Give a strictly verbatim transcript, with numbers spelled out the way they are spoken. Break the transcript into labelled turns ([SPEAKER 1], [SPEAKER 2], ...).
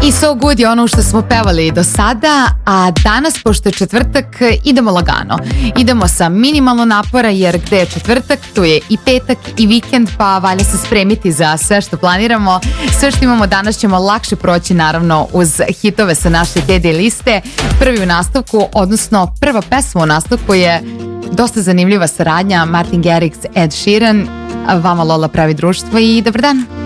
[SPEAKER 1] I So Good je ono što smo pevali do sada, a danas, pošto je četvrtak, idemo lagano. Idemo sa minimalno napora, jer gde je četvrtak, tu je i petak i vikend, pa valja se spremiti za sve što planiramo. Sve što imamo danas ćemo lakše proći, naravno, uz hitove sa naše te de liste. Prvi u nastavku, odnosno prva pesma u nastavku je dosta zanimljiva saradnja Martin Garrix, Ed Sheeran. Vama Lola pravi društvo i dobar dan.